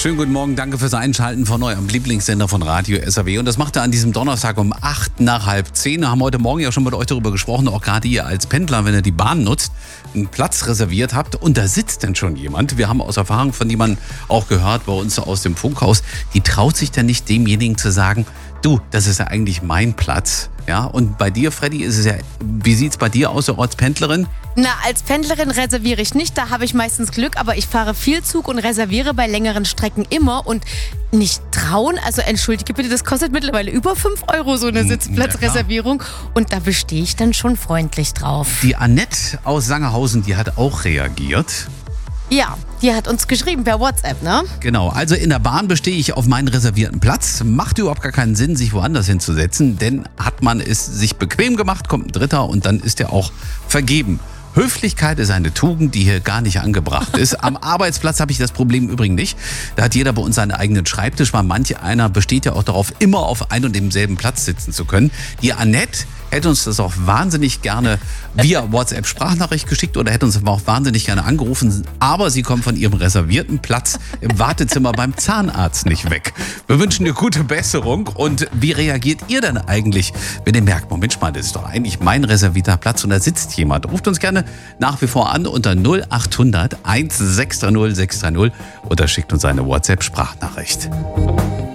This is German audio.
Schönen guten Morgen, danke fürs Einschalten von eurem Lieblingssender von Radio SAW. Und das macht er an diesem Donnerstag um 8:09. Wir haben heute Morgen ja schon mit euch darüber gesprochen, auch gerade ihr als Pendler, wenn ihr die Bahn nutzt, einen Platz reserviert habt und da sitzt denn schon jemand. Wir haben aus Erfahrung von jemandem auch gehört bei uns aus dem Funkhaus, die traut sich dann nicht demjenigen zu sagen, du, das ist ja eigentlich mein Platz. Ja, und bei dir, Freddy, ist es ja, wie sieht's bei dir aus, als Pendlerin? Na, als Pendlerin reserviere ich nicht, da habe ich meistens Glück, aber ich fahre viel Zug und reserviere bei längeren Strecken immer und nicht trauen, also entschuldige bitte, das kostet mittlerweile über 5 € so eine Sitzplatzreservierung und da bestehe ich dann schon freundlich drauf. Die Annette aus Sangerhausen, die hat auch reagiert. Ja, die hat uns geschrieben per WhatsApp, ne? Genau, also in der Bahn bestehe ich auf meinen reservierten Platz. Macht überhaupt gar keinen Sinn, sich woanders hinzusetzen, denn hat man es sich bequem gemacht, kommt ein Dritter und dann ist er auch vergeben. Höflichkeit ist eine Tugend, die hier gar nicht angebracht ist. Am Arbeitsplatz habe ich das Problem übrigens nicht. Da hat jeder bei uns seinen eigenen Schreibtisch, weil manch einer besteht ja auch darauf, immer auf ein und demselben Platz sitzen zu können. Die Annette hätte uns das auch wahnsinnig gerne via WhatsApp-Sprachnachricht geschickt oder hätte uns aber auch wahnsinnig gerne angerufen. Aber sie kommt von ihrem reservierten Platz im Wartezimmer beim Zahnarzt nicht weg. Wir wünschen dir gute Besserung. Und wie reagiert ihr denn eigentlich, wenn ihr merkt, Mensch mal, das ist doch eigentlich mein reservierter Platz und da sitzt jemand? Ruft uns gerne nach wie vor an unter 0800 1630 630 oder schickt uns eine WhatsApp-Sprachnachricht.